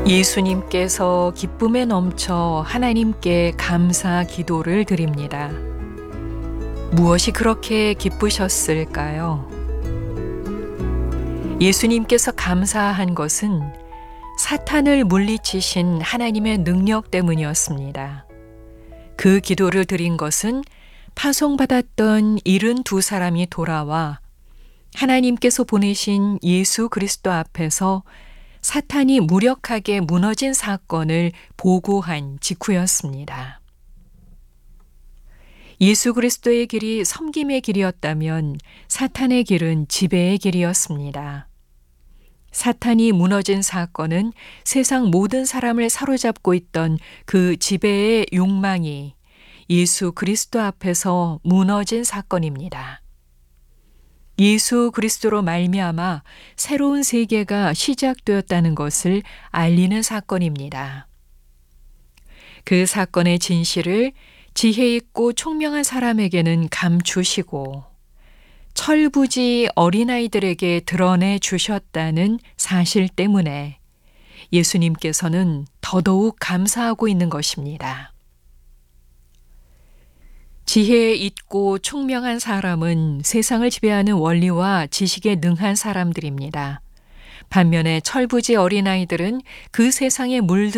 예수님께서 기쁨에 넘쳐 하나님께 감사 기도를 드립니다. 무엇이 그렇게 기쁘셨을까요? 예수님께서 감사한 것은 사탄을 물리치신 하나님의 능력 때문이었습니다. 그 기도를 드린 것은 파송받았던 72사람이 돌아와 하나님께서 보내신 예수 그리스도 앞에서 사탄이 무력하게 무너진 사건을 보고한 직후였습니다. 예수 그리스도의 길이 섬김의 길이었다면 사탄의 길은 지배의 길이었습니다. 사탄이 무너진 사건은 세상 모든 사람을 사로잡고 있던 그 지배의 욕망이 예수 그리스도 앞에서 무너진 사건입니다. 예수 그리스도로 말미암아 새로운 세계가 시작되었다는 것을 알리는 사건입니다. 그 사건의 진실을 지혜 있고 총명한 사람에게는 감추시고 철부지 어린아이들에게 드러내 주셨다는 사실 때문에 예수님께서는 더더욱 감사하고 있는 것입니다. 지혜 있고 총명한 사람은 세상을 지배하는 원리와 지식에 능한 사람들입니다. 반면에 철부지 어린아이들은 그 세상에 물든